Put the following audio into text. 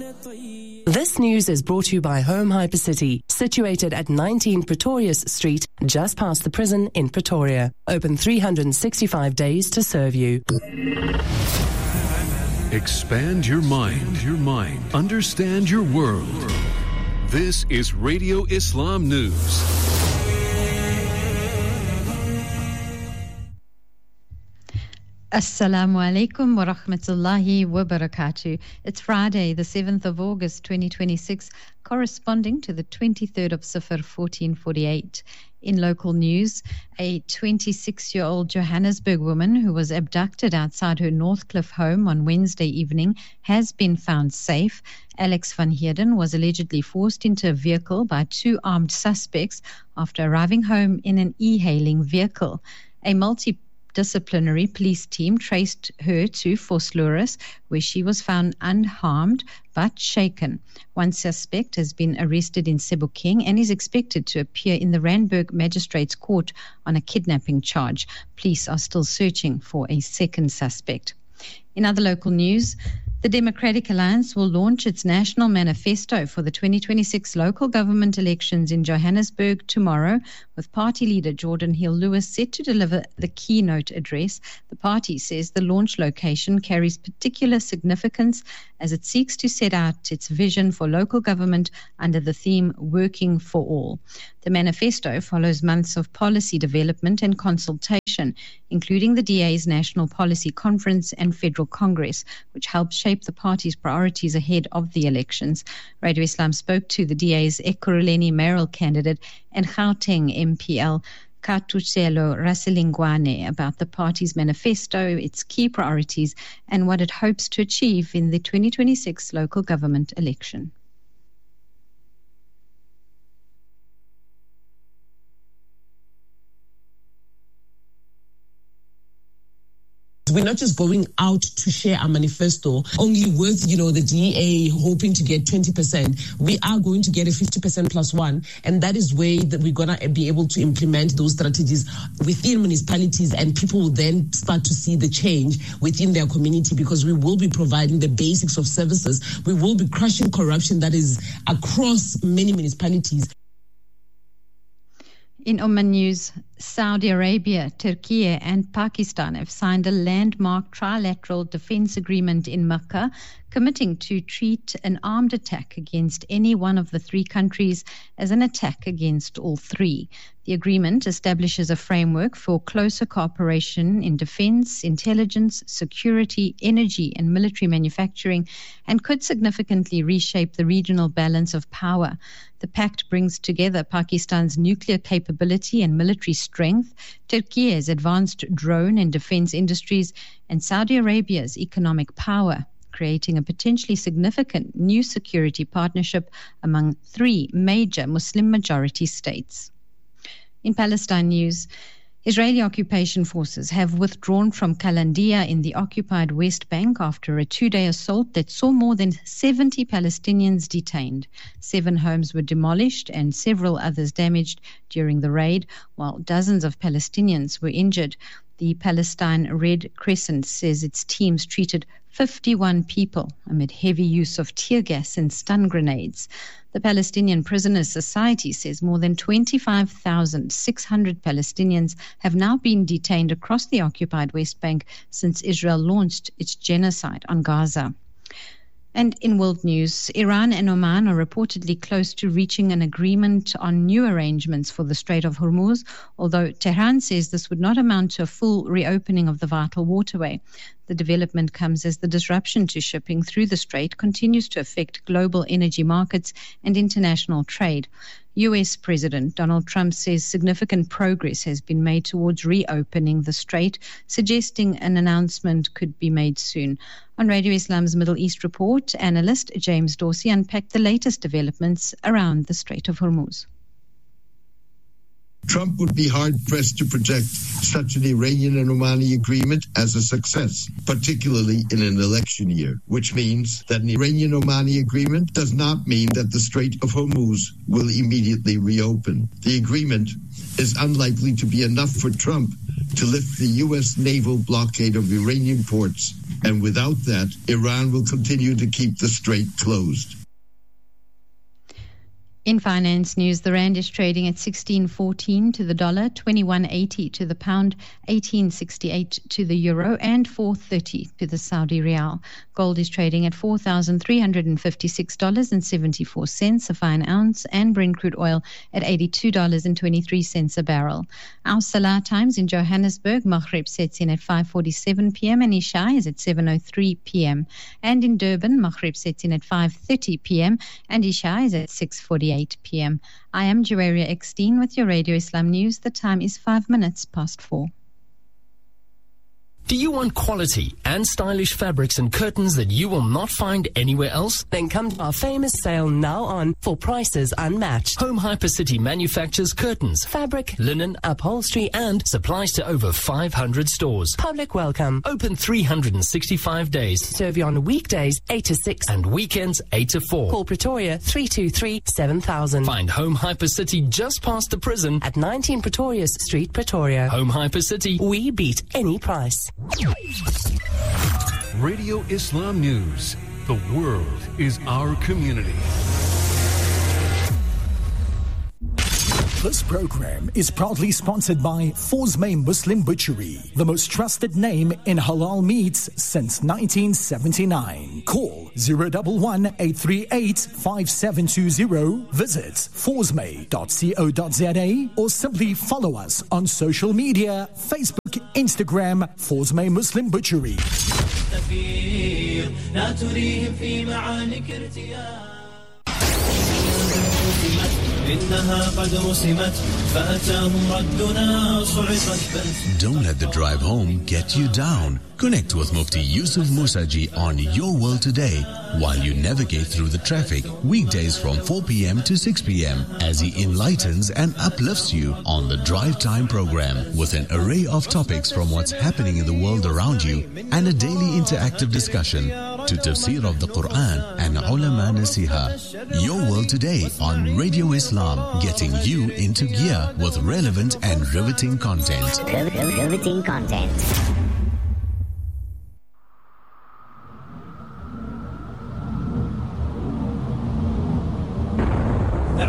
This news is brought to you by Home Hypercity, situated at 19 Pretorius Street, just past the prison in Pretoria. Open 365 days to serve you. Expand your mind. Understand your world. This is Radio Islam News. Assalamu alaikum wa rahmatullahi wa barakatuh. It's Friday, the 7th of August 2026, corresponding to the 23rd of Safar 1448. In local news, a 26-year-old Johannesburg woman who was abducted outside her Northcliffe home on Wednesday evening has been found safe. Alex van Heerden was allegedly forced into a vehicle by two armed suspects after arriving home in an e-hailing vehicle. A multidisciplinary police team traced her to Vosloorus, where she was found unharmed but shaken. One suspect has been arrested in Sebokeng and is expected to appear in the Randburg Magistrates Court on a kidnapping charge. Police are still searching for a second suspect. In other local news, the Democratic Alliance will launch its national manifesto for the 2026 local government elections in Johannesburg tomorrow, with party leader Jordan Hill-Lewis set to deliver the keynote address. The party says the launch location carries particular significance as it seeks to set out its vision for local government under the theme Working for All. The manifesto follows months of policy development and consultation, including the DA's National Policy Conference and Federal Congress, which helped shape the party's priorities ahead of the elections. Radio Islam spoke to the DA's Ekurhuleni mayoral candidate and Gauteng MPL Katuselo Rasilingwane about the party's manifesto, its key priorities, and what it hopes to achieve in the 2026 local government election. We're not just going out to share our manifesto only with, the DA hoping to get 20%. We are going to get a 50% plus one, and that is where that we're going to be able to implement those strategies within municipalities, and people will then start to see the change within their community, because we will be providing the basics of services. We will be crushing corruption that is across many municipalities. In Oman news, Saudi Arabia, Turkey and Pakistan have signed a landmark trilateral defense agreement in Makkah, committing to treat an armed attack against any one of the three countries as an attack against all three. The agreement establishes a framework for closer cooperation in defense, intelligence, security, energy and military manufacturing, and could significantly reshape the regional balance of power. The pact brings together Pakistan's nuclear capability and military strength, Turkey's advanced drone and defense industries, and Saudi Arabia's economic power, creating a potentially significant new security partnership among three major Muslim-majority states. In Palestine news, Israeli occupation forces have withdrawn from Kalandia in the occupied West Bank after a two-day assault that saw more than 70 Palestinians detained. 7 homes were demolished and several others damaged during the raid, while dozens of Palestinians were injured. The Palestine Red Crescent says its teams treated 51 people amid heavy use of tear gas and stun grenades. The Palestinian Prisoners Society says more than 25,600 Palestinians have now been detained across the occupied West Bank since Israel launched its genocide on Gaza. And in world news, Iran and Oman are reportedly close to reaching an agreement on new arrangements for the Strait of Hormuz, although Tehran says this would not amount to a full reopening of the vital waterway. The development comes as the disruption to shipping through the strait continues to affect global energy markets and international trade. U.S. President Donald Trump says significant progress has been made towards reopening the strait, suggesting an announcement could be made soon. On Radio Islam's Middle East Report, analyst James Dorsey unpacked the latest developments around the Strait of Hormuz. Trump would be hard-pressed to project such an Iranian and Omani agreement as a success, particularly in an election year, which means that an Iranian-Omani agreement does not mean that the Strait of Hormuz will immediately reopen. The agreement is unlikely to be enough for Trump to lift the U.S. naval blockade of Iranian ports, and without that, Iran will continue to keep the strait closed. In finance news, the rand is trading at 16.14 to the dollar, 21.80 to the pound, 18.68 to the euro, and 4.30 to the Saudi rial. Gold is trading at $4,356.74 a fine ounce, and Brent crude oil at $82.23 a barrel. Our Salah times in Johannesburg, Maghrib sets in at 5:47 p.m. and Isha is at 7:03 p.m. And in Durban, Maghrib sets in at 5:30 p.m. and Isha is at 6:48 p.m. I am Joaria Eckstein with your Radio Islam News. The time is 5 minutes past 4. Do you want quality and stylish fabrics and curtains that you will not find anywhere else? Then come to our famous sale now on for prices unmatched. Home Hypercity manufactures curtains, Fabric, linen, upholstery, and supplies to over 500 stores. Public welcome. Open 365 days. Serve you on weekdays 8 to 6 and weekends 8 to 4. Call Pretoria 323 7000. Find Home Hypercity just past the prison at 19 Pretorius Street, Pretoria. Home Hypercity. We beat any price. Radio Islam News. The world is our community. This program is proudly sponsored by Forsmay Muslim Butchery, the most trusted name in halal meats since 1979. Call 011-838-5720. Visit forsmay.co.za or simply follow us on social media, Facebook, Instagram, Forsmay Muslim Butchery. Don't let the drive home get you down. Connect with Mufti Yusuf Musaji on Your World Today while you navigate through the traffic weekdays from 4 p.m. to 6 p.m. as he enlightens and uplifts you on the Drive Time program with an array of topics from what's happening in the world around you and a daily interactive discussion to tafsir of the Quran and ulama nasiha. Your World Today on Radio Islam, getting you into gear with relevant and riveting content. Riveting content.